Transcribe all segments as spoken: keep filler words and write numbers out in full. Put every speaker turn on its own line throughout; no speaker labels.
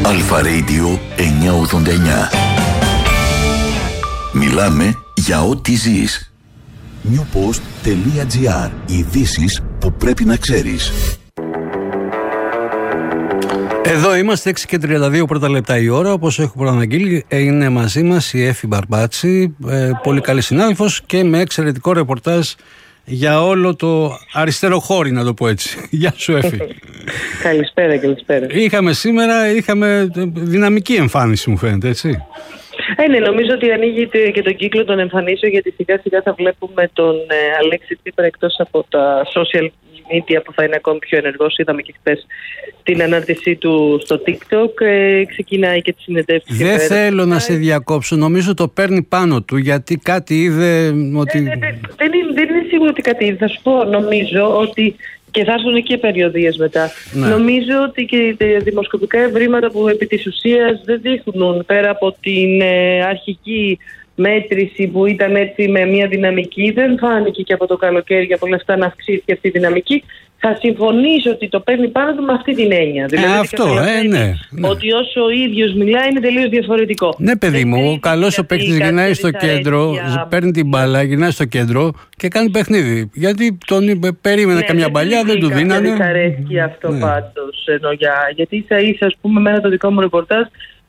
Αλφα Radio εννιακόσια ογδόντα εννιά. Μιλάμε για ό,τι ζεις. newpost.gr. Ειδήσεις που πρέπει να ξέρεις.
Εδώ είμαστε, έξι και τριάντα δύο πρώτα λεπτά η ώρα. Όπως έχω προαναγγείλει, είναι μαζί μας η Έφη Μπαρμπάτση, ε, πολύ καλή συνάδελφος και με εξαιρετικό ρεπορτάζ για όλο το αριστερό χώρι, να το πω έτσι. Γεια σου, Έφη.
Καλησπέρα, καλησπέρα.
Είχαμε σήμερα, είχαμε δυναμική εμφάνιση, μου φαίνεται, έτσι.
Ε, ναι, νομίζω ότι ανοίγει και τον κύκλο των εμφανίσεων, γιατί σιγά σιγά θα βλέπουμε τον ε, Αλέξη Τσίπρα εκτός από τα social media που θα είναι ακόμη πιο ενεργός. Είδαμε και χθες την ανάρτησή του στο TikTok. Ε, ξεκινάει και τη συνεντεύξη.
Δεν θέλω να σε διακόψω. Νομίζω το παίρνει πάνω του, γιατί κάτι είδε ότι...
Ε, ναι, ναι, δεν, είναι, δεν είναι σίγουρο ότι κάτι είδε. Θα σου πω, νομίζω ότι... Και θα έρθουν και περιοδίες μετά. Ναι. Νομίζω ότι και τα δημοσκοπικά ευρήματα που επί της ουσίας δεν δείχνουν, πέρα από την ε, αρχική μέτρηση που ήταν έτσι με μια δυναμική, δεν φάνηκε και από το καλοκαίρι για πολλά αυτά να αυξήθηκε αυτή η δυναμική. Θα συμφωνήσω ότι το παίρνει πάνω του με αυτή την έννοια. Δηλαδή,
ε, αυτό, ε, ναι, ναι.
Ότι όσο ο ίδιος μιλάει είναι τελείως διαφορετικό.
Ναι, παιδί μου, ο καλός ο παίκτης γυρνάει στο κέντρο, για... παίρνει την μπάλα, γυρνάει στο κέντρο και κάνει παιχνίδι. Γιατί τον περίμενε ναι, καμιά μπαλιά, δεν του δίνανε.
Δεν αρέσει αυτό ναι. πάντως. Ενώ για... Γιατί ίσα ίσα, ας πούμε, με ένα το δικό μου ρεπορτάζ,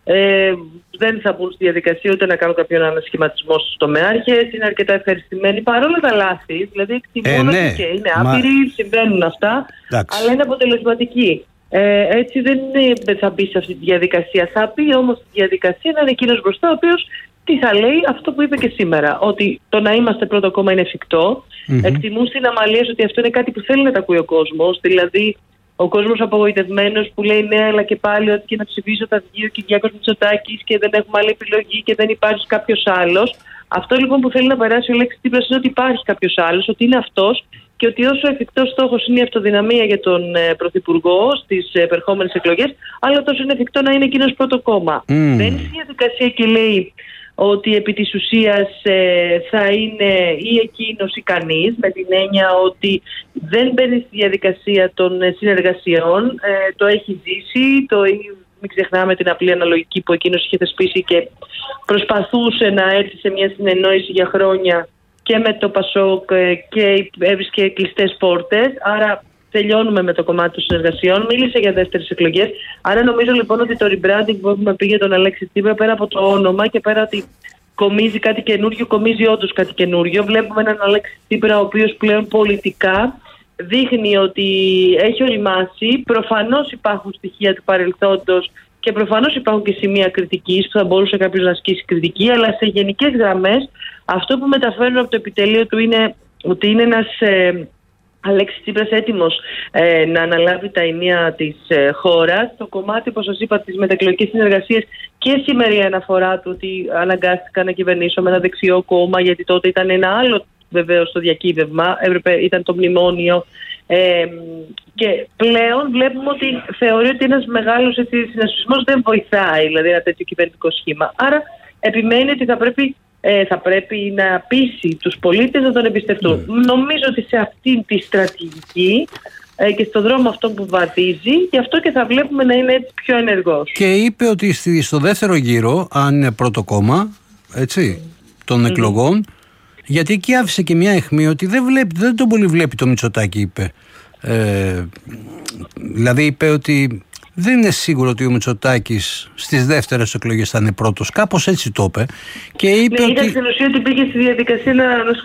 Ε, δεν θα μπουν στη διαδικασία ούτε να κάνουν κάποιον ανασχηματισμό στους τομεάρχες. Είναι αρκετά ευχαριστημένοι παρόλα τα λάθη. Δηλαδή εκτιμούν ε, ναι. και είναι Μα... άπειροι, συμβαίνουν αυτά, εντάξει. Αλλά είναι αποτελεσματικοί. Ε, έτσι δεν είναι, θα μπει σε αυτή τη διαδικασία. Θα μπει όμως στη διαδικασία να είναι εκείνος μπροστά, ο οποίος τι θα λέει, αυτό που είπε και σήμερα. Ότι το να είμαστε πρώτο κόμμα είναι εφικτό. Mm-hmm. Εκτιμούν στην Αμαλίας ότι αυτό είναι κάτι που θέλει να τα ακούει ο κόσμος. Δηλαδή. Ο κόσμος απογοητευμένος που λέει ναι, αλλά και πάλι ότι και να ψηφίσω θα βγει ο Κυριάκος Μητσοτάκης και δεν έχουμε άλλη επιλογή και δεν υπάρχει κάποιος άλλος. Αυτό λοιπόν που θέλει να περάσει ο Αλέξης Τσίπρας είναι ότι υπάρχει κάποιος άλλος, ότι είναι αυτός και ότι όσο εφικτός στόχος είναι η αυτοδυναμία για τον ε, Πρωθυπουργό στις ε, επερχόμενες εκλογές, άλλο τόσο είναι εφικτό να είναι εκείνος πρώτο κόμμα. Mm. Δεν είναι η διαδικασία και λέει ότι επί της ουσίας ε, θα είναι ή εκείνος ή κανείς, με την έννοια ότι δεν μπαίνει στη διαδικασία των ε, συνεργασιών, ε, το έχει ζήσει, το, μην ξεχνάμε την απλή αναλογική που εκείνος είχε θεσπίσει και προσπαθούσε να έρθει σε μια συνεννόηση για χρόνια και με το Πασόκ ε, και έβρισκε κλειστές πόρτες, άρα τελειώνουμε με το κομμάτι των συνεργασιών. Μίλησε για δεύτερες εκλογές. Άρα νομίζω λοιπόν ότι το rebranding που έχουμε πει για τον Αλέξη Τσίπρα, πέρα από το όνομα και πέρα ότι κομίζει κάτι καινούριο, κομίζει όντως κάτι καινούριο. Βλέπουμε έναν Αλέξη Τσίπρα ο οποίος πλέον πολιτικά δείχνει ότι έχει οριμάσει. Προφανώς υπάρχουν στοιχεία του παρελθόντος και προφανώς υπάρχουν και σημεία κριτικής που θα μπορούσε κάποιος να ασκήσει κριτική, αλλά σε γενικές γραμμές αυτό που μεταφέρουν από το επιτελείο του είναι ότι είναι ένας ε, Αλέξης Τσίπρας έτοιμος ε, να αναλάβει τα ενία της ε, χώρας. Το κομμάτι, όπως σας είπα, της μετακλογικής συνεργασίας και σήμερα η αναφορά του ότι αναγκάστηκα να κυβερνήσω με ένα δεξιό κόμμα, γιατί τότε ήταν ένα άλλο βεβαίως το διακύβευμα, έπρεπε, ήταν το μνημόνιο. Ε, και πλέον βλέπουμε ότι θεωρεί ότι ένας μεγάλος συνασπισμός δεν βοηθάει, δηλαδή ένα τέτοιο κυβερνητικό σχήμα. Άρα επιμένει ότι θα πρέπει Ε, θα πρέπει να πείσει τους πολίτες να τον εμπιστευτούν. Mm. Νομίζω ότι σε αυτή τη στρατηγική ε, και στον δρόμο αυτό που βαδίζει, γι' αυτό και θα βλέπουμε να είναι έτσι πιο ενεργός.
Και είπε ότι στη, στο δεύτερο γύρο, αν είναι πρώτο κόμμα, έτσι, των mm. εκλογών, γιατί εκεί άφησε και μια αιχμή ότι δεν, βλέπει, δεν τον πολύ βλέπει το Μητσοτάκη, είπε. Ε, δηλαδή είπε ότι δεν είναι σίγουρο ότι ο Μητσοτάκης στις δεύτερες εκλογές θα είναι πρώτος. Κάπως έτσι το είπε. Και είπε
ναι,
ότι...
ήταν στην ουσία ότι πήγε στη διαδικασία να